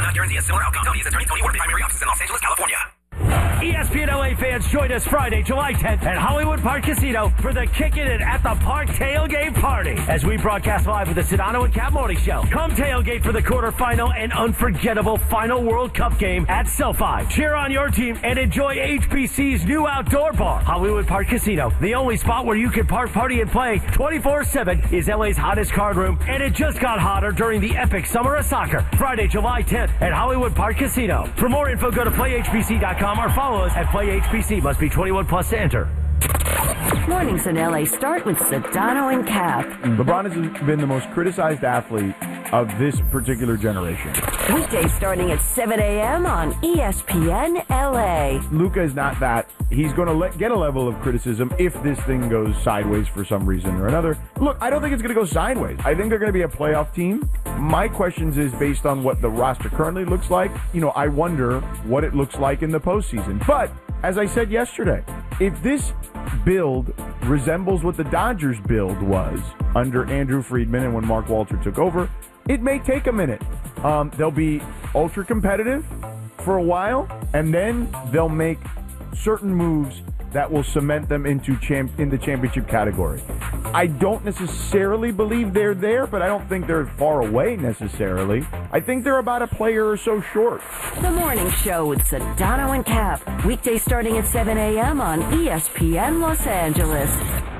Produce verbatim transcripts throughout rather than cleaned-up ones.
not guarantee a similar outcome. Tony is attorney Tony Ward, primary office in Los Angeles, California. E S P N L A fans, join us Friday, July tenth at Hollywood Park Casino for the Kickin' It at the Park tailgate party as we broadcast live with the Sedano and Cap Morning Show. Come tailgate for the quarterfinal and unforgettable final World Cup game at SoFi. Cheer on your team and enjoy H B C's new outdoor bar. Hollywood Park Casino, the only spot where you can park, party, and play twenty-four seven, is L A's hottest card room, and it just got hotter during the epic Summer of Soccer. Friday, July tenth at Hollywood Park Casino. For more info, go to play H B C dot com or follow us at PlayHBC. Must be twenty-one plus to enter. Mornings in L A start with Sedano and Cap. LeBron has been the most criticized athlete of this particular generation. Weekdays starting at seven a.m. on E S P N L A. Luka is not that. He's going to let, get a level of criticism if this thing goes sideways for some reason or another. Look, I don't think it's going to go sideways. I think they're going to be a playoff team. My questions is based on what the roster currently looks like. You know, I wonder what it looks like in the postseason. But as I said yesterday, if this build resembles what the Dodgers build was under Andrew Friedman and when Mark Walter took over, it may take a minute. Um, they'll be ultra competitive for a while, and then they'll make certain moves that will cement them into champ in the championship category. I don't necessarily believe they're there, but I don't think they're far away necessarily. I think they're about a player or so short. The Morning Show with Sedano and Cap. Weekdays starting at seven a.m. on E S P N Los Angeles.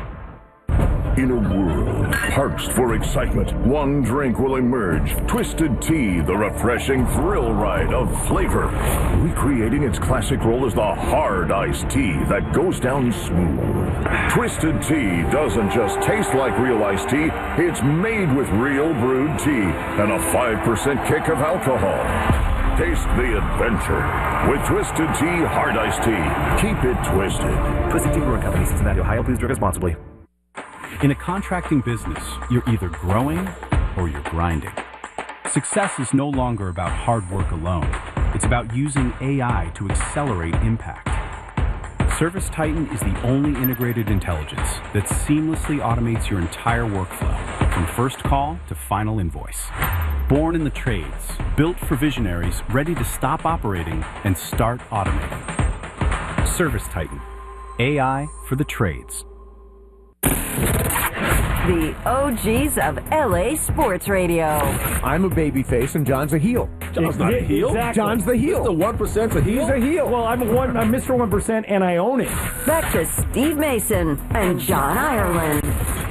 In a world parched for excitement, one drink will emerge. Twisted Tea, the refreshing thrill ride of flavor. Recreating its classic role as the hard iced tea that goes down smooth. Twisted Tea doesn't just taste like real iced tea, it's made with real brewed tea and a five percent kick of alcohol. Taste the adventure with Twisted Tea Hard Iced Tea. Keep it twisted. Twisted Tea Brewing Company, Cincinnati, Ohio. Please drink responsibly. In a contracting business, you're either growing or you're grinding. Success is no longer about hard work alone. It's about using A I to accelerate impact. ServiceTitan is the only integrated intelligence that seamlessly automates your entire workflow, from first call to final invoice. Born in the trades, built for visionaries ready to stop operating and start automating. ServiceTitan, A I for the trades. The O Gs of L A Sports Radio. I'm a babyface and John's a heel. John's not a heel. Exactly. John's the heel. The one percent's a heel. He's a heel. Well, I'm one. I'm Mister One Percent, and I own it. Back to Steve Mason and John Ireland.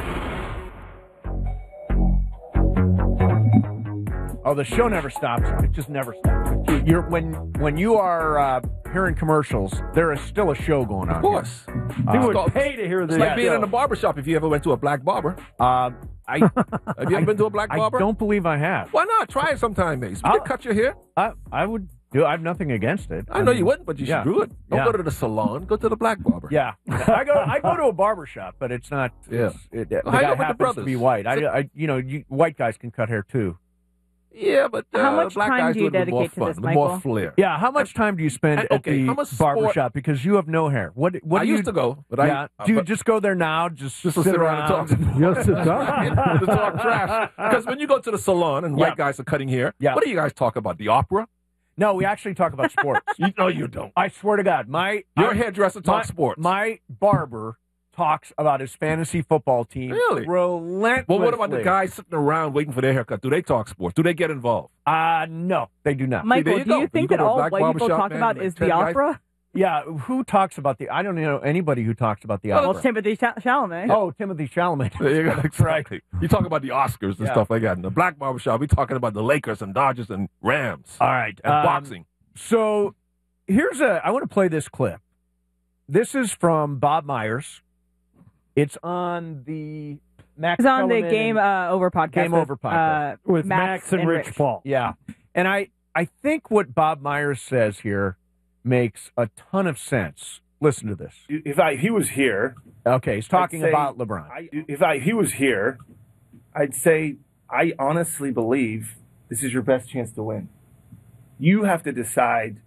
Oh, the show never stops. It just never stops. You're, when when you are uh, hearing commercials, there is still a show going on. Of course. Uh, You would called, pay to hear this. It's like being in a barbershop if you ever went to a black barber. Uh, I have you ever been to a black barber? I don't believe I have. Why not? Try it sometime, Mace. We can cut your hair. I, I would do. I have nothing against it. I, I know mean, you wouldn't, but you yeah. should do it. Don't yeah. go to the salon. Go to the black barber. Yeah, I go. I go to a barbershop, but it's not. Yeah, it's, it, the well, guy I know with the happens brothers. to be white. I, I, you know, you, white guys can cut hair too. Yeah, but uh, how much black time guys do you do it with more dedicate to fun, this, with Michael? more flair. Yeah, how much time do you spend And, at okay, how the much sport- barbershop because you have no hair? What? What I do used you to go, but yeah. I do you but, just go there now? Just, just to sit sit around around and talk. Just sit down. to talk trash. Because when you go to the salon and white Yeah. guys are cutting hair, Yeah. what do you guys talk about? The opera? No, we actually talk about sports. You, no, you don't. I swear to God, my Your I, hairdresser my, talks sports. My barber talks about his fantasy football team. Really? Relentlessly. Well, what about the guys sitting around waiting for their haircut? Do they talk sports? Do they get involved? Uh, no, they do not. Michael, you do go. you think You go that to a all black white people barbershop, talk man, about like is ten the guys? opera? Yeah, who talks about the? I don't know anybody who talks about the Well, opera. Timothy Ch- Chalamet. Oh, Timothy Chalamet. There you go. Exactly. You talk about the Oscars and Yeah. stuff like that. In the black barbershop, we're talking about the Lakers and Dodgers and Rams. All right, And um, boxing. So here's a. I want to play this clip. This is from Bob Myers. It's on the Max. It's on the Kellerman Game and- uh, Over podcast. Game with, Over podcast. uh, With Max, and Rich. Paul. Yeah, and I I think what Bob Myers says here makes a ton of sense. Listen to this. If I he was here, Okay, he's talking I'd say- about LeBron. I, if I he was here, I'd say I honestly believe this is your best chance to win. You have to decide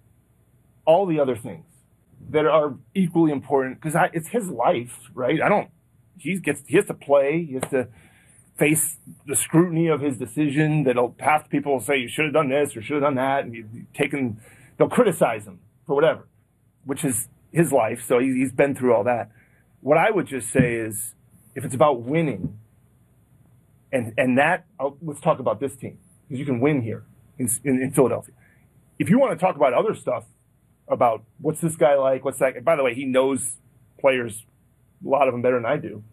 all the other things that are equally important because it's his life, right? I don't. He gets he has to play. He has to face the scrutiny of his decision. That'll half the people will say you should have done this or should have done that, and you've taken. They'll criticize him for whatever, which is his life. So he's, he's been through all that. What I would just say is, if it's about winning, and and that I'll, let's talk about this team because you can win here in, in, in Philadelphia. If you want to talk about other stuff, about what's this guy like, what's that? By the way, he knows players, a lot of them better than I do.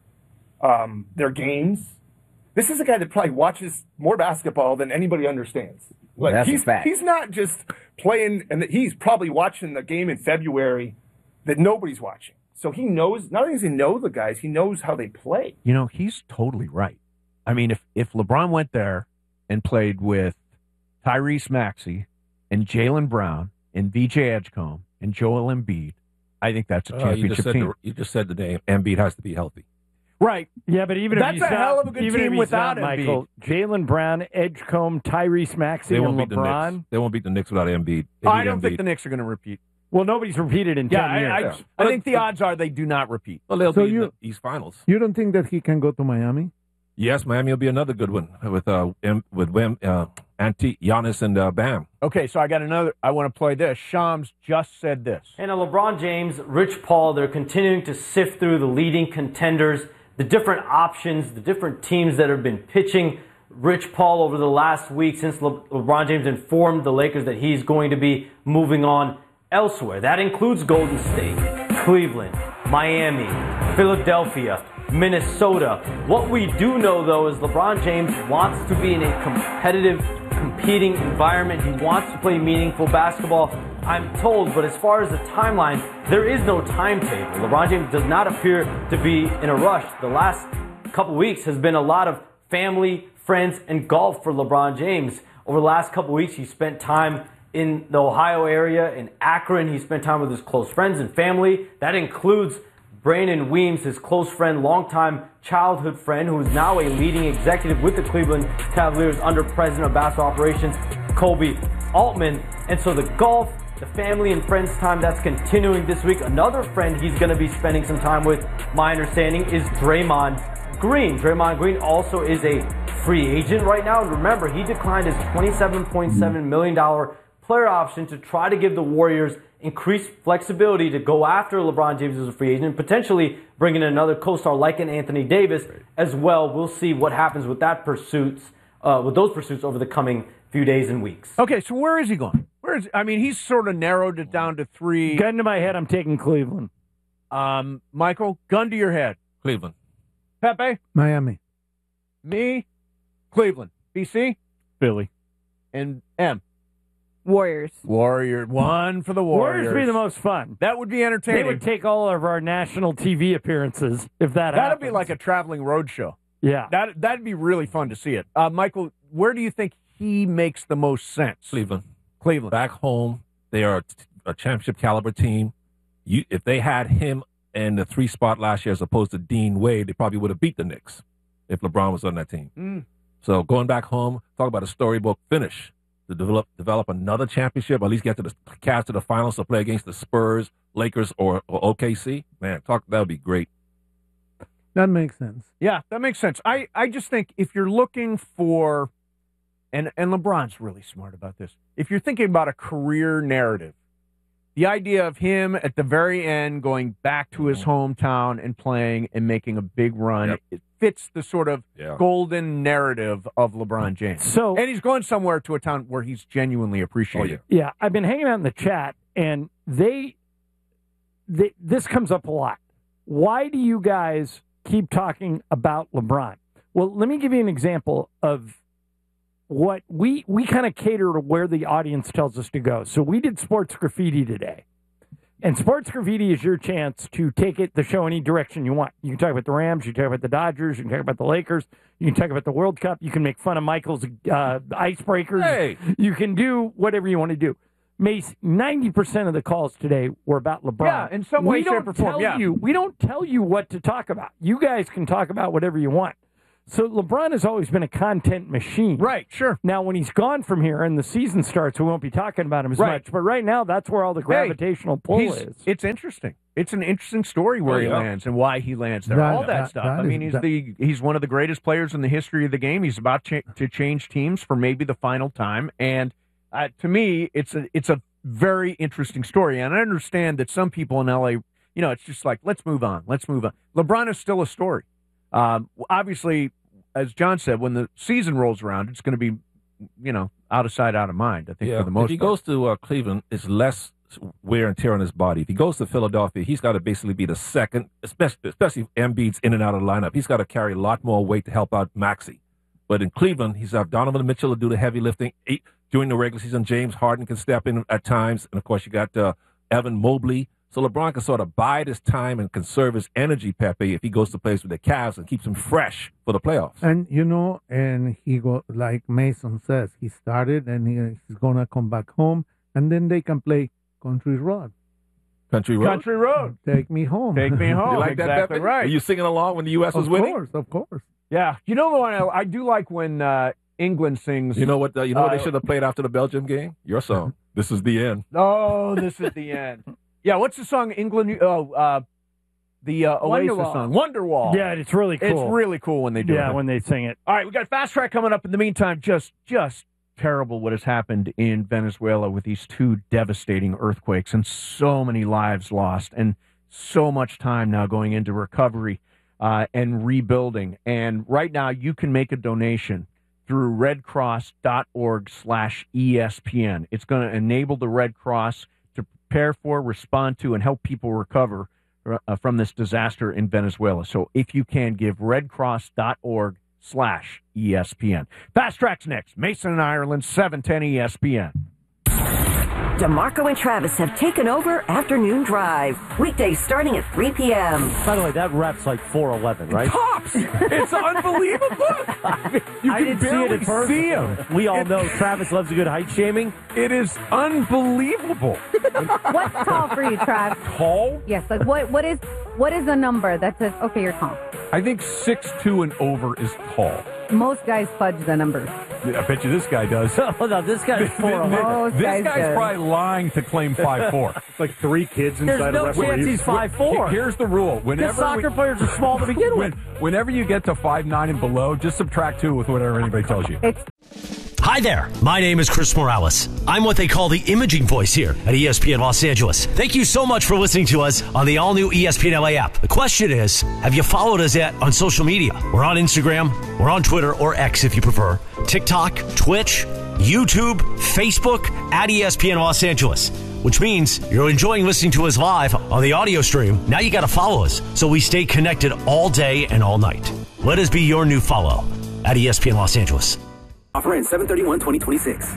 Um, their games. This is a guy that probably watches more basketball than anybody understands. Like That's he's a fact. he's not just playing, and he's probably watching the game in February that nobody's watching. So he knows. Not only does he know the guys, he knows how they play. You know, he's totally right. I mean, if if LeBron went there and played with Tyrese Maxey and Jaylen Brown and V J Edgecombe and Joel Embiid, I think that's a Uh, you, just championship said team. the, you just said the name. Embiid has to be healthy. Right. Yeah, but even That's if he's a hell not, of a good even team if he's without not, Embiid. Michael, Jaylen Brown, Edgecombe, Tyrese Maxey, They and won't beat the Knicks. LeBron. They won't beat the Knicks without Embiid. They I need don't think Embiid. the Knicks are going to repeat. Well, nobody's repeated in Yeah, ten years. I, I, Yeah. I think the odds are they do not repeat. Well, they'll So be you- in the East Finals. You don't think that he can go to Miami? Yes, Miami will be another good one with uh M- with Wim, uh, Ante, Giannis, and uh, Bam. Okay, so I got another. I want to play this. Shams just said this. And uh, LeBron James, Rich Paul, they're continuing to sift through the leading contenders, the different options, the different teams that have been pitching Rich Paul over the last week since Le- LeBron James informed the Lakers that he's going to be moving on elsewhere. That includes Golden State, Cleveland, Miami, Philadelphia, Minnesota. What we do know, though, is LeBron James wants to be in a competitive, competing environment. He wants to play meaningful basketball, I'm told. But as far as the timeline, there is no timetable. LeBron James does not appear to be in a rush. The last couple weeks has been a lot of family, friends, and golf for LeBron James. Over the last couple weeks, he spent time in the Ohio area, in Akron. He spent time with his close friends and family. That includes Brandon Weems, his close friend, longtime childhood friend, who is now a leading executive with the Cleveland Cavaliers under President of Basketball Operations, Kobe Altman. And so the golf, the family and friends time, that's continuing this week. Another friend he's going to be spending some time with, my understanding, is Draymond Green. Draymond Green also is a free agent right now. And remember, he declined his twenty-seven point seven million dollars player option to try to give the Warriors increased flexibility to go after LeBron James as a free agent, potentially bringing in another co-star like an Anthony Davis as well. We'll see what happens with that pursuits, uh, with those pursuits over the coming few days and weeks. Okay, so where is he going? Where is? I mean, he's sort of narrowed it down to three. Gun to my head, I'm taking Cleveland. Um, Michael, gun to your head. Cleveland. Pepe, Miami. me, Cleveland. B C, Philly. and M. Warriors. Warrior. One for the Warriors. Warriors would be the most fun. That would be They entertaining. would take all of our national T V appearances if that That'd happens. be like a traveling road show. Yeah. That that'd be really fun to see it. Uh, Michael, where do you think he makes the most sense? Cleveland. Cleveland. Back home, they are a championship caliber team. You, if they had him in the three spot last year as opposed to Dean Wade, they probably would have beat the Knicks if LeBron was on that team. Mm. So going back home, talk about a storybook finish to develop develop another championship, at least get to the Cavs to the finals to play against the Spurs, Lakers, or, or O K C. Man, talk that would be great. That makes sense. Yeah, that makes sense. I, I just think if you're looking for, and, and LeBron's really smart about this, if you're thinking about a career narrative, the idea of him at the very end going back to his hometown and playing and making a big run, Yep. it fits the sort of Yeah. golden narrative of LeBron James. So, and he's going somewhere to a town where he's genuinely appreciated. Oh, yeah. yeah, I've been hanging out in the chat, and they, they this comes up a lot. Why do you guys keep talking about LeBron? Well, let me give you an example of what we we kind of cater to where the audience tells us to go. So we did Sports Graffiti today. And Sports Graffiti is your chance to take it, the show, any direction you want. You can talk about the Rams, you can talk about the Dodgers, you can talk about the Lakers, you can talk about the World Cup, you can make fun of Michael's uh, icebreakers. Hey. You can do whatever you want to do. Mace, ninety percent of the calls today were about LeBron. Yeah, in some way, we shape, don't or form, tell yeah. you, we don't tell you what to talk about. You guys can talk about whatever you want. So LeBron has always been a content machine. Right, sure. Now, when he's gone from here and the season starts, we won't be talking about him as Right. much. But right now, that's where all the gravitational Hey, pull he's- is. It's interesting. It's an interesting story where Oh, he yeah. lands and why he lands there. That- all that, that- stuff. that I mean, is- he's that- the he's one of the greatest players in the history of the game. He's about cha- to change teams for maybe the final time. And uh, to me, it's a it's a very interesting story. And I understand that some people in L A, you know, it's just like let's move on, let's move on. LeBron is still a story. Um, obviously, as John said, when the season rolls around, it's going to be, you know, out of sight, out of mind. I think Yeah, for the most if he part. goes to uh, Cleveland, it's less wear and tear on his body. If he goes to Philadelphia, he's got to basically be the second, especially, especially if Embiid's in and out of the lineup. He's got to carry a lot more weight to help out Maxey. But in Cleveland, he's got Donovan Mitchell to do the heavy lifting. He, during the regular season, James Harden can step in at times. And, of course, you got uh, Evan Mobley. So LeBron can sort of bide his time and conserve his energy, Pepe, if he goes to place with the Cavs and keeps him fresh for the playoffs. And you know, and he go like Mason says, he started and he, he's gonna come back home, and then they can play Country Road. Country Road? Country Road. Take me home. Take me home. You like exactly that, Pepe? right. Were you singing along when the U S was Of winning? course, of course. Yeah, you know the one I, I do like when uh, England sings. You know what? Uh, you know what Uh, they should have played after the Belgium game? Your song. This is the end. Oh, this is the end. Yeah, what's the song? England. Oh, uh, the uh, Oasis Wonderwall. song, Wonderwall. Yeah, it's really cool. It's really cool when they do it. Yeah, when they sing it. All right, we got Fast Track coming up. In the meantime, just just terrible what has happened in Venezuela with these two devastating earthquakes and so many lives lost and so much time now going into recovery uh, and rebuilding. And right now, you can make a donation through redcross.org slash ESPN. It's going to enable the Red Cross to prepare for, respond to, and help people recover uh, from this disaster in Venezuela. So if you can, give redcross.org slash ESPN. Fast Track's next. Mason and Ireland, seven ten E S P N. DeMarco and Travis have taken over Afternoon Drive. Weekdays starting at three p.m. By the way, that rep's like four eleven, right? Tops! It's unbelievable! You I can didn't see it barely at first. see him. We all It- know Travis loves a good height shaming. It is unbelievable. What's tall for you, Trav? Tall? Yes, like what what is what is a number that says okay, you're tall? I think six two and over is tall. Most guys fudge the numbers. I bet you this guy does. Oh, no, this guy's four eleven. Most This guys guy's do. probably lying to claim five four. It's like three kids There's inside no a referee. chance he's five four. Here's the rule: Because whenever soccer we- players are small to begin when, with. whenever you get to five nine and below, just subtract two with whatever anybody tells you. Hi there. My name is Chris Morales. I'm what they call the imaging voice here at E S P N Los Angeles. Thank you so much for listening to us on the all-new E S P N L A app. The question is, have you followed us yet on social media? We're on Instagram, we're on Twitter, or X if you prefer, TikTok, Twitch, YouTube, Facebook, at E S P N Los Angeles. Which means you're enjoying listening to us live on the audio stream. Now you got to follow us so we stay connected all day and all night. Let us be your new follow at E S P N Los Angeles. Offer ends seven thirty-one twenty twenty-six.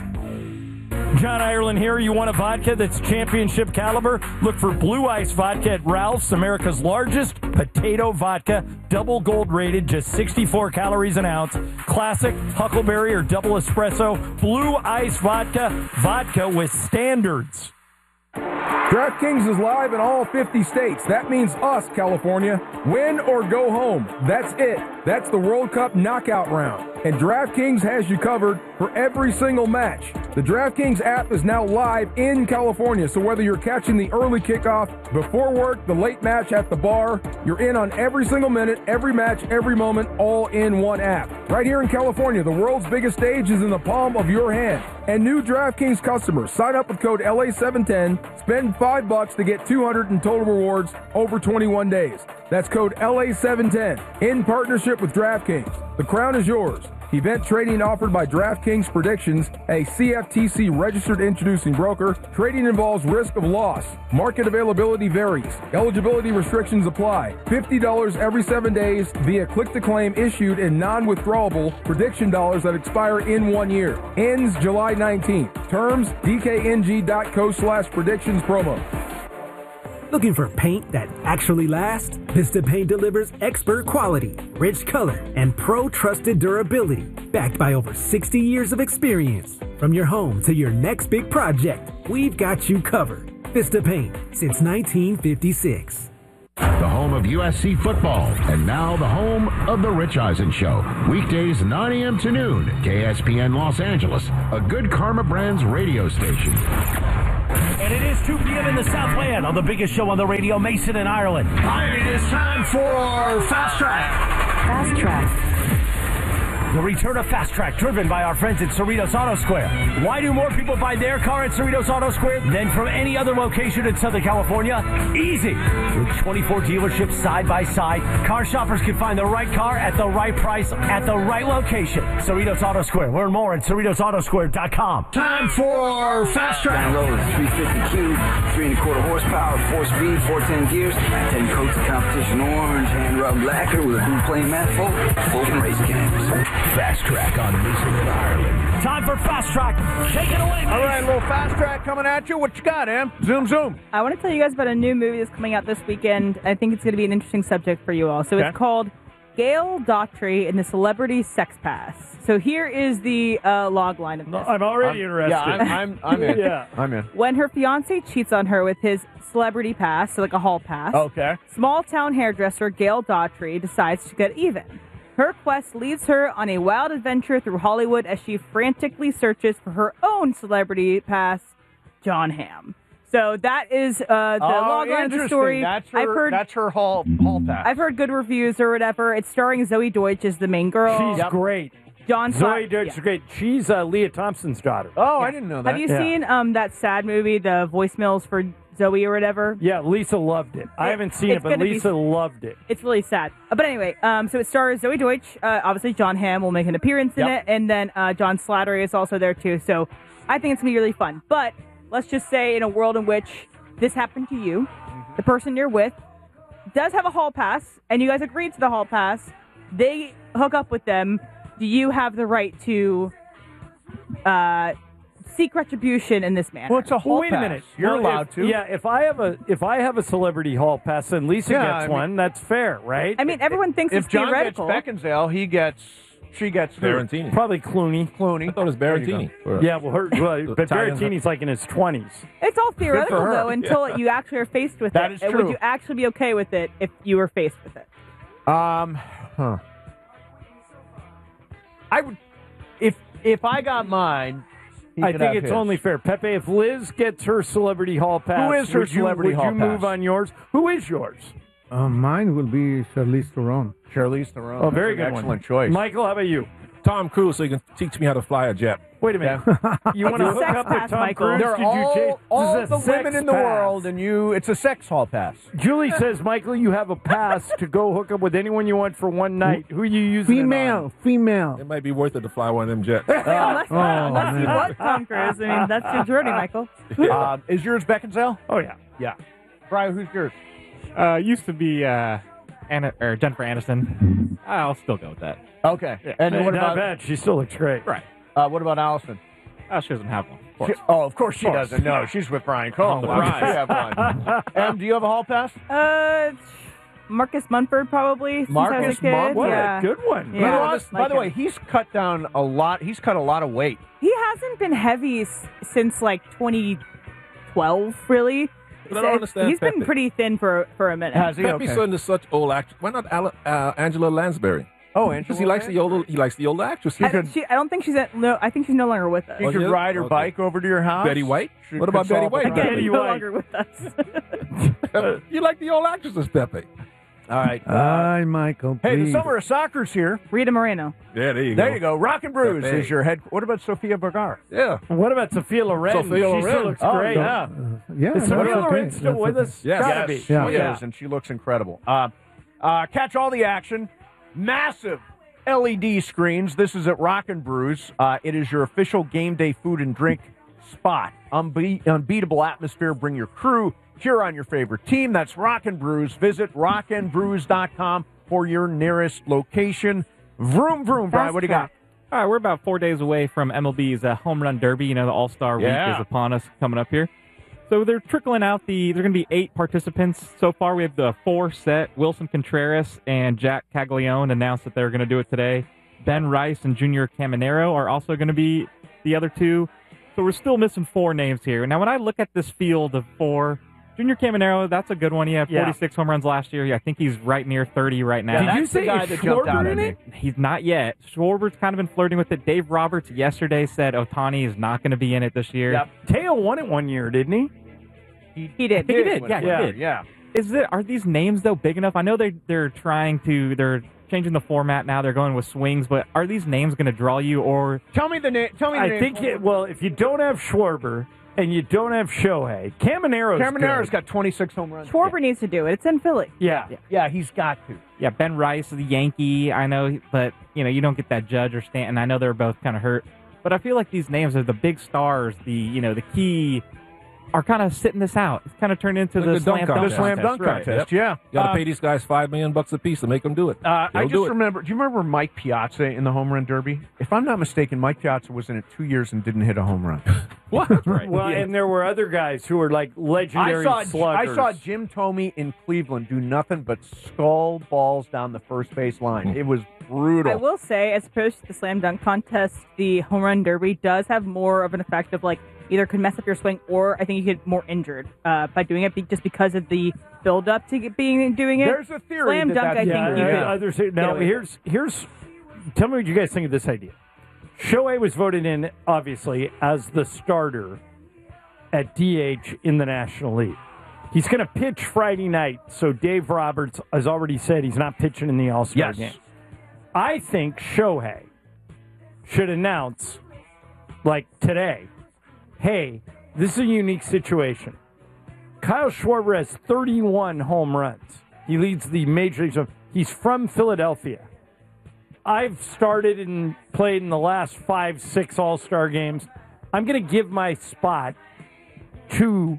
John Ireland here. You want a vodka that's championship caliber? Look for Blue Ice Vodka at Ralph's, America's largest potato vodka. Double gold rated, just sixty-four calories an ounce. Classic, Huckleberry, or double espresso. Blue Ice Vodka. Vodka with standards. DraftKings is live in all fifty states. That means us, California. Win or go home. That's it. That's the World Cup knockout round. And DraftKings has you covered for every single match. The DraftKings app is now live in California, so whether you're catching the early kickoff, before work, the late match at the bar, you're in on every single minute, every match, every moment, all in one app. Right here in California, the world's biggest stage is in the palm of your hand. And new DraftKings customers, sign up with code L A seven ten, spend five bucks to get two hundred in total rewards over twenty-one days. That's code L A seven ten in partnership with DraftKings. The crown is yours. Event trading offered by DraftKings Predictions, a C F T C registered introducing broker. Trading involves risk of loss. Market availability varies. Eligibility restrictions apply. fifty dollars every seven days via click-to-claim issued in non-withdrawable prediction dollars that expire in one year. Ends July nineteenth. Terms, D K N G dot co slash predictions promo. Looking for paint that actually lasts? Vista Paint delivers expert quality, rich color, and pro-trusted durability, backed by over sixty years of experience. From your home to your next big project, we've got you covered. Vista Paint, since nineteen fifty-six. the home of U S C football, and now the home of The Rich Eisen Show. Weekdays nine a.m. to noon, K S P N Los Angeles, a Good Karma Brands radio station. And it is two p.m. in the Southland on the biggest show on the radio, Mason in Ireland. Hi, it is time for Fast Track. Fast Track. The return of Fast Track, driven by our friends at Cerritos Auto Square. Why do more people buy their car at Cerritos Auto Square than from any other location in Southern California? Easy. With twenty-four dealerships side by side, car shoppers can find the right car at the right price at the right location. Cerritos Auto Square. Learn more at cerritos auto square dot com. Time for Fast Track. Down low is three fifty Q, three and a quarter horsepower, four speed, four ten gears, ten coats of competition orange, hand rubbed lacquer with a blue plain matte full, open race cams. Fast Track on Mason in Ireland. Time for Fast Track. Take it away, All right, a little Fast Track coming at you. What you got, Em? Zoom, zoom. I want to tell you guys about a new movie that's coming out this weekend. I think it's going to be an interesting subject for you all. So Okay. it's called Gail Daughtry and the Celebrity Sex Pass. So here is the uh, log line of this. I'm already I'm- interested. Yeah, I'm, I'm, I'm in. Yeah. I'm in. When her fiance cheats on her with his celebrity pass, so like a hall pass, Okay. small town hairdresser Gail Daughtry decides to get even. Her quest leads her on a wild adventure through Hollywood as she frantically searches for her own celebrity pass, John Hamm. So that is uh, the Oh, log line of the interesting. story. That's her, I've heard that's her hall, hall pass. I've heard good reviews or whatever. It's starring Zoe Deutsch as the main girl. She's great. John Zoe Fla- Deutsch is yeah. great. She's uh, Leah Thompson's daughter. Oh, I didn't know that. Have you Yeah. seen um, that sad movie, the voicemails for Zoe or whatever? Yeah, Lisa loved it. I haven't seen it's it, but gonna be- Lisa loved it. It's really sad. Uh, but anyway, um, so it stars Zoe Deutsch. Uh, obviously, John Hamm will make an appearance in Yep. it. And then uh, John Slattery is also there, too. So I think it's going to be really fun. But let's just say in a world in which this happened to you, the person you're with does have a hall pass, and you guys agreed to the hall pass. They hook up with them. Do you have the right to uh, seek retribution in this manner? Well, it's a hall Well, wait a pass. minute. You're Well, allowed if- to. Yeah, if I have a if I have a celebrity hall pass and Lisa Yeah, gets I mean- one, that's fair, right? I mean, everyone thinks If it's John gets theoretical. Beckinsale, he gets, she gets who? Berrettini. Probably Clooney. Clooney. I thought it was There you go. Berrettini. Yeah, well, her, well but Italians- Berrettini's like in his twenties. It's all theoretical, her. though, until you actually are faced with That it. is And true. Would you actually be okay with it if you were faced with it? Um, huh. I would, if if I got mine, he I could think have it's his. only fair. Pepe, if Liz gets her celebrity hall pass, Who is her would you- celebrity would hall you move pass? on yours? Who is yours? Uh, mine will be Charlize Theron. Charlize Theron. Oh, very That's good an excellent one. choice. Michael, how about you? Tom Cruise, so you can teach me how to fly a jet. Wait a minute. You want to It's a hook sex up pass, with Tom Michael. Cruise? They're Did you all, change? all This is a the women sex in the pass. world, and you, it's a sex hall pass. Julie says, Michael, you have a pass to go hook up with anyone you want for one night. Who are you using? it on? Female, female. It might be worth it to fly one of them jets. unless oh, unless you man. want Tom Cruise. I mean, that's your journey, Michael. Uh, is yours Beckinsale? Oh, yeah. Yeah. Brian, who's yours? Uh, used to be uh, Anna or Jennifer Aniston. I'll still go with that. Okay. And Hey, what not about bad. She still looks great. Right. uh, what about Allison? Oh, she doesn't have one. Of course. She- oh, of course she Of course. doesn't. No, she's with Brian Cole. Oh, Why would right. she have one? Em, do you have a hall pass? Uh, Marcus Munford, probably. Since I was Marcus a kid. Munford? What Yeah. a good one. Yeah. You know what? like By the him. way, he's cut down a lot. He's cut a lot of weight. He hasn't been heavy s- since like twenty twelve, really. But I don't So understand He's been Pepe. pretty thin for for a minute. Has he? Pepe's Okay. son is such old actress. Why not Ala- uh, Angela Lansbury? Oh, Because Angela he likes the older. He likes the older actress. He I, could. she, I don't think she's at, no. I think she's no longer with us. She Oh, could yeah? ride her Okay. bike over to your house. Betty White? She What could about Betty solve the White? problem. Again, Betty no White. longer with us. you like the old actresses, Pepe? All right. Uh, Hi, Michael. hey, the please. summer of soccer's here. Rita Moreno. Yeah, there you go. There you go. Rock and Brews Pepe. is your head. What about Sofia Vergara? Yeah. What about Sophia Loren? Sophia She Loren. still looks Oh, great. yeah. Yeah, Is that's Sophia okay. Loren still That's with okay. us? Yes. Gotta Yes, be. she Yeah. is, and she looks incredible. Uh, uh, catch all the action. Massive L E D screens. This is at Rock and Brews. Uh, it is your official game day food and drink spot. Unbe- unbeatable atmosphere. Bring your crew. Cheer on your favorite team. That's Rock and Brews. Visit rock and brews dot com for your nearest location. Vroom, vroom, Brian. What do you got? All right, we're about four days away from M L B's uh, Home Run Derby. You know, the All-Star Yeah. Week is upon us coming up here. So they're trickling out the, there are going to be eight participants. So far, we have the four set. Wilson Contreras and Jack Caglione announced that they're going to do it today. Ben Rice and Junior Caminero are also going to be the other two. So we're still missing four names here. Now, when I look at this field of four, Junior Caminero, that's a good one. He had Yeah. forty-six home runs last year. I think he's right near thirty right now. Did you say is Schwarber in it? He's not yet. Schwarber's kind of been flirting with it. Dave Roberts yesterday said Ohtani is not going to be in it this year. Yep. Teo won it one year, didn't he? He did. I think he did. Yeah, Yeah, he did. Yeah. Is it? Are these names though big enough? I know they they're trying to. They're changing the format now. They're going with swings, but are these names going to draw you? Or Tell me the name. Tell me the I name. think, it, well, if you don't have Schwarber and you don't have Shohei, Caminero's Caminero's good. got twenty-six home runs. Schwarber needs to do it. It's in Philly. Yeah. yeah. Yeah, he's got to. Yeah, Ben Rice, the Yankee. I know, but you know you don't get that Judge or Stanton. I know they're both kind of hurt, but I feel like these names are the big stars. The you know the key. Are kind of sitting this out. It's kind of turned into Like the, the dunk slam dunk contest. The slam contest, dunk right. contest. Yep. Yeah. You got to Uh, pay these guys five million bucks a piece to make them do it. Uh, I They'll just do it. remember. Do you remember Mike Piazza in the home run derby? If I'm not mistaken, Mike Piazza was in it two years and didn't hit a home run. What? That's right. Well, Yeah. and there were other guys who were like legendary I saw. sluggers. I saw Jim Thome in Cleveland do nothing but skull balls down the first base line. It was brutal. I will say, as opposed to the slam dunk contest, the home run derby does have more of an effect of like either could mess up your swing or I think you get more injured uh, by doing it be- just because of the build up to get, being doing it. There's a theory Slam that dunk. that's- I think yeah, you yeah, could others. get Now, away with. here's here's. Tell me what you guys think of this idea. Shohei was voted in, obviously, as the starter at D H in the National League. He's going to pitch Friday night, so Dave Roberts has already said he's not pitching in the All-Star Yes. game. I think Shohei should announce, like today, hey, this is a unique situation. Kyle Schwarber has thirty-one home runs. He leads the major leagues. He's from Philadelphia. I've started and played in the last five, six All-Star games. I'm going to give my spot to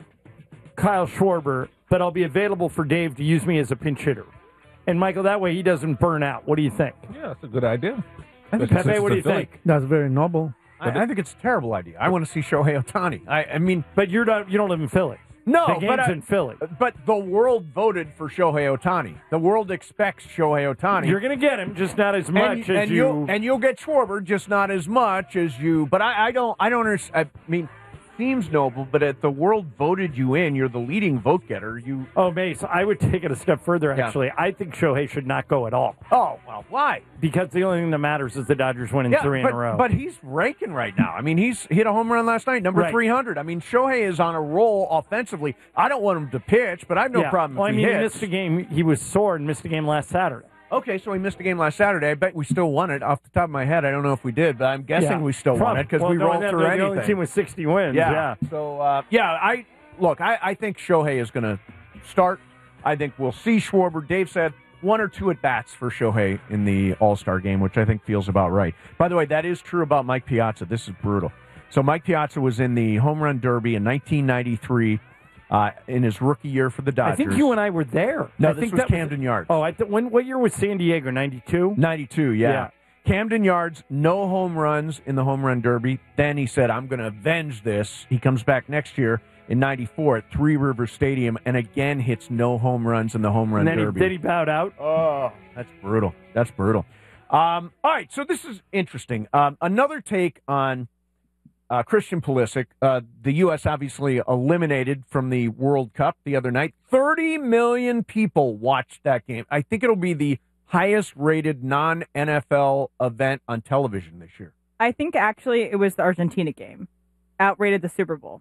Kyle Schwarber, but I'll be available for Dave to use me as a pinch hitter. And, Michael, that way he doesn't burn out. What do you think? Yeah, that's a good idea. I think Especially Pepe, since what do you it's a Philly. think? That's very noble. I, I think it's a terrible idea. I want to see Shohei Ohtani. I, I mean, But you're not, you don't live in Philly. no, The game's but I- in Philly. But the world voted for Shohei Ohtani. The world expects Shohei Ohtani. You're going to get him, just not as much and, as and you. You'll, and you'll get Schwarber, just not as much as you. But I, I don't. I don't understand. I mean, seems noble, but if the world voted you in, you're the leading vote getter. You. Oh, Mace, I would take it a step further, Yeah. actually. I think Shohei should not go at all. Oh well, why? Because the only thing that matters is the Dodgers winning Yeah, three but, in a row. but he's raking right now. I mean, he's hit a home run last night, number Right. three hundred. I mean, Shohei is on a roll offensively. I don't want him to pitch, but I have no Yeah. problem Well, if I he mean, he hits. missed a game. He was sore and missed a game last Saturday. Okay, so we missed a game last Saturday. I bet we still won it. Off the top of my head, I don't know if we did, but I'm guessing Yeah. we still won Probably. it because Well, we no, rolled they're through the anything. only team with sixty wins. Yeah. Yeah. So uh, yeah, I look. I, I think Shohei is going to start. I think we'll see Schwarber. Dave said one or two at bats for Shohei in the All Star game, which I think feels about right. By the way, that is true about Mike Piazza. This is brutal. So Mike Piazza was in the home run derby in nineteen ninety-three. Uh, in his rookie year for the Dodgers. I think you and I were there. No, I this think was that Camden Yards. Oh, I th- when? What year was San Diego? ninety-two? ninety-two, yeah. Yeah. Camden Yards, no home runs in the home run derby. Then he said, I'm going to avenge this. He comes back next year in ninety-four at Three Rivers Stadium and again hits no home runs in the home run And then he, derby. then he bowed out. Oh, that's brutal. That's brutal. Um, all right, so this is interesting. Um, another take on uh, Christian Pulisic. Uh, the U S obviously eliminated from the World Cup the other night. thirty million people watched that game. I think it'll be the highest-rated non-N F L event on television this year. I think actually it was the Argentina game. Outrated the Super Bowl.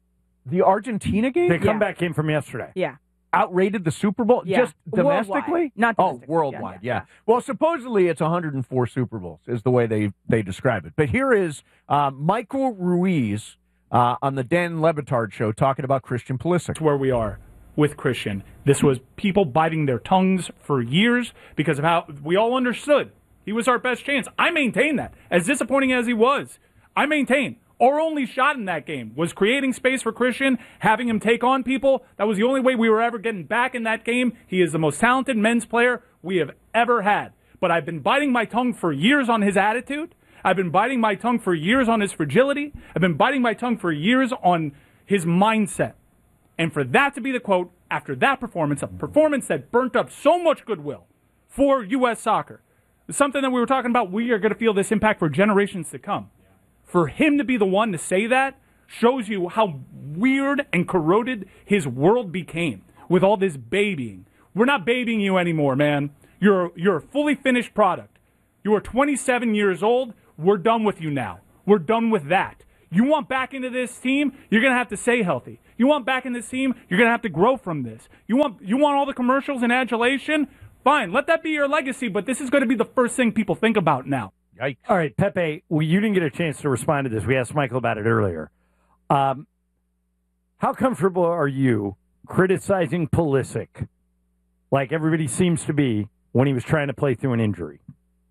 The Argentina game? The comeback game from yesterday. Yeah. Outrated the Super Bowl? Yeah. Just domestically? Worldwide. Not Oh, domestically. worldwide, Yeah, yeah, Well, supposedly it's one hundred four Super Bowls is the way they, they describe it. But here is uh, Michael Ruiz uh, on the Dan Le Batard show talking about Christian Pulisic. Where we are with Christian. This was people biting their tongues for years because of how we all understood he was our best chance. I maintain that. As disappointing as he was, I maintain our only shot in that game was creating space for Christian, having him take on people. That was the only way we were ever getting back in that game. He is the most talented men's player we have ever had. But I've been biting my tongue for years on his attitude. I've been biting my tongue for years on his fragility. I've been biting my tongue for years on his mindset. And for that to be the quote after that performance, a performance that burnt up so much goodwill for U S soccer, something that we were talking about, we are going to feel this impact for generations to come. For him to be the one to say that shows you how weird and corroded his world became with all this babying. We're not babying you anymore, man. You're you're a fully finished product. You are twenty-seven years old. We're done with you now. We're done with that. You want back into this team, you're going to have to stay healthy. You want back in this team, you're going to have to grow from this. You want you want all the commercials and adulation? Fine, let that be your legacy, but this is going to be the first thing people think about now. Yikes. All right, Pepe, well, you didn't get a chance to respond to this. We asked Michael about it earlier. Um, how comfortable are you criticizing Pulisic like everybody seems to be when he was trying to play through an injury?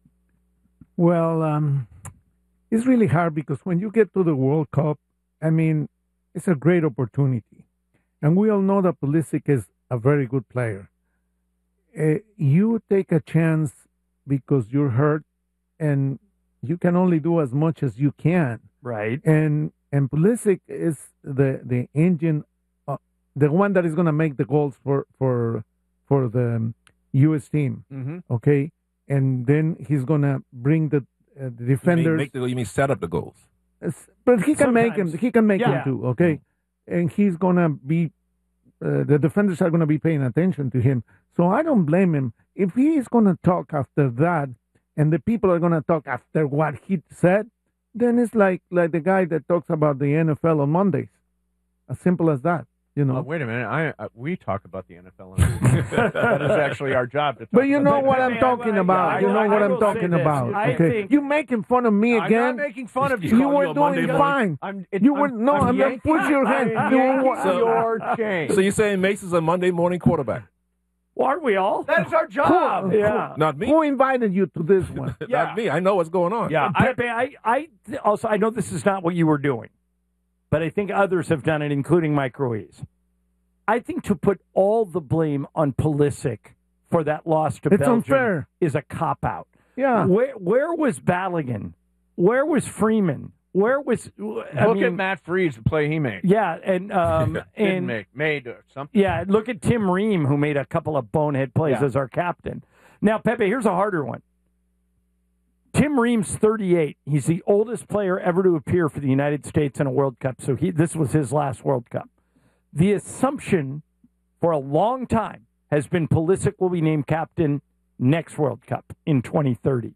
Well, um, it's really hard because when you get to the World Cup, I mean, it's a great opportunity. And we all know that Pulisic is a very good player. Uh, you take a chance because you're hurt and you can only do as much as you can. Right. And and Pulisic is the the engine, uh, the one that is going to make the goals for for for the U S team. Mhm. Okay, and then he's going to bring the, uh, the You defenders. mean, make the, you mean set up the goals? It's- But he can make him. Sometimes. He can make Yeah. him too. Okay, and he's gonna be. Uh, the defenders are gonna be paying attention to him. So I don't blame him if he is gonna talk after that, and the people are gonna talk after what he said. Then it's like like the guy that talks about the N F L on Mondays. As simple as that. You know. Uh, wait a minute. I, I we talk about the N F L. On that is actually our job to talk But you know about what that. I'm talking about. You know what I'm talking about. Okay. You making fun of me I'm again? not making fun of you. You were doing fine. I'm, it, You were I'm, no. I'm I'm not yanking- put your hand. I'm You yanking were- your chain. So you're saying Mason's a Monday morning quarterback? Well, aren't we all? That is our job. Who- Yeah. Not me. Who invited you to this one? Not me. I know what's going on. Yeah, Pepe, I, I also I know this is not what you were doing, but I think others have done it, including Mike Ruiz. I think to put all the blame on Pulisic for that loss to It's Belgium unfair. is a cop out. Yeah. Where where was Balogun? Where was Freeman? Where was I Look mean, at Matt Freeze, the play he made. Yeah, and um Didn't and make made or something. yeah, look at Tim Ream, who made a couple of bonehead plays Yeah. as our captain. Now, Pepe, here's a harder one. Tim Ream's thirty-eight. He's the oldest player ever to appear for the United States in a World Cup. So he this was his last World Cup. The assumption for a long time has been Pulisic will be named captain next World Cup in twenty thirty.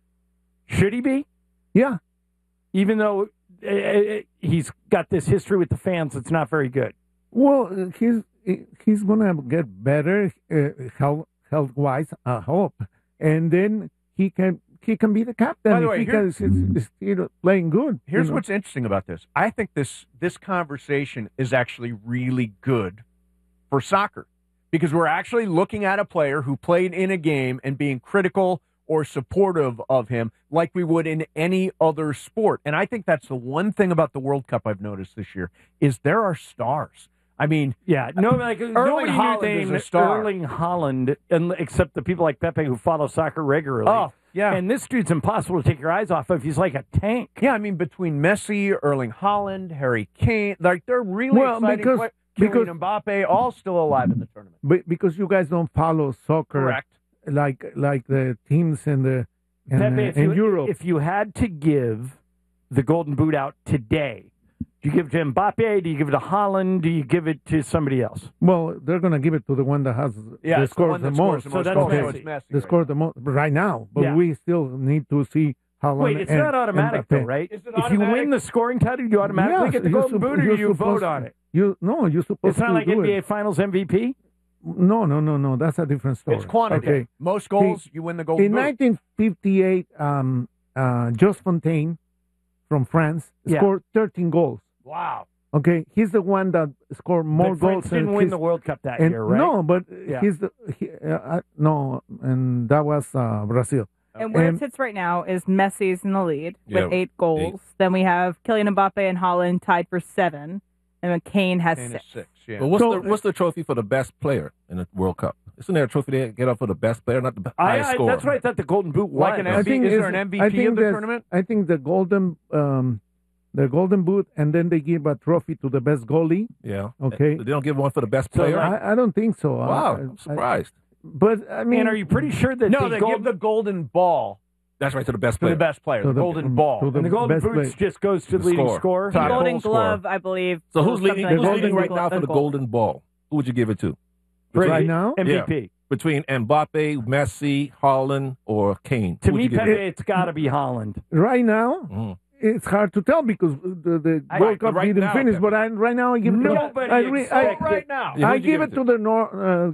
Should he be? Yeah. Even though uh, uh, he's got this history with the fans that's not very good. Well, uh, he's he's gonna get better uh, health health wise. I hope, and then he can he can be the captain By the if way, he here- can, he's still playing good. Here's you know. what's interesting about this. I think this this conversation is actually really good for soccer because we're actually looking at a player who played in a game and being critical or supportive of him like we would in any other sport. And I think that's the one thing about the World Cup I've noticed this year is there are stars. I mean, yeah, no, like Erling nobody Haaland knew is name a star. Erling Holland, and except the people like Pepe who follow soccer regularly. Oh, yeah. And this dude's impossible to take your eyes off of. He's like a tank. Yeah, I mean, between Messi, Erling Haaland, Harry Kane, like they're really Well, exciting because- play- because- Kylian Mbappe, all still alive in the tournament. But because you guys don't follow soccer, Correct. like like the teams in the in, Pepe, uh, if in you, Europe. if you had to give the Golden Boot out today, do you give it to Mbappe? Do you give it to Holland? Do you give it to somebody else? Well, they're gonna give it to the one that has Yeah, the it's the scores one the that scores most. the most So that's goals. Messi. Okay. It's Messi The right score the most right now, but Yeah. we still need to see how long. Wait, it's not automatic though, right? If you win the scoring title, you automatically get the Golden Boot, or do you vote on it? You no, you're supposed It's not to like do N B A it. Finals M V P. No, no, no, no. That's a different story. It's quantity. Okay. Most goals, See, you win the Golden in Boot. nineteen fifty-eight, um, uh, Jos Fontaine from France Yeah. scored thirteen goals. Wow. Okay, he's the one that scored more But France goals. didn't than win his- the World Cup that and- year, right? No, but Yeah. he's the he, uh, uh, no, and that was uh, Brazil. And where it sits right now is Messi's in the lead Yeah, with eight goals. Then we have Kylian Mbappe and Holland tied for seven, and McCain has Kane is six. six, yeah. But what's So- the what's the trophy for the best player in the World Cup? Isn't there a trophy they get up for the best player, not the I, highest I, scorer? that's what I thought the Golden Boot was. Like an I think is it's- there an M V I P think of the there's- tournament? I think the golden, um, the golden boot, and then they give a trophy to the best goalie. Yeah. Okay. They don't give one for the best So, player. like- I, I don't think so. wow, I, I'm I- surprised. but I mean, and are you pretty sure that No, the they gold, give the golden ball That's right, to the best To player. the best player, To the the- golden ball. to the And the Golden best Boots player. just goes to the The leading scorer. scorer. Top Golden goal scorer. Glove, I believe. So or who's leading, something who's like leading that. right now for the Goal. golden ball? Who would you give it to? Right now? M V Yeah. P. Between Mbappe, Messi, Haaland, or Kane? To Who would me, you give Pepe, it? it's got to be Holland. Right now, Mhm. it's hard to tell because the, the I- World right, Cup right didn't now, fix. Pepe. But I, right now, I give it to Nobody I, re- I, expected- right now. Yeah, I who'd you give give it it to the Nor- uh,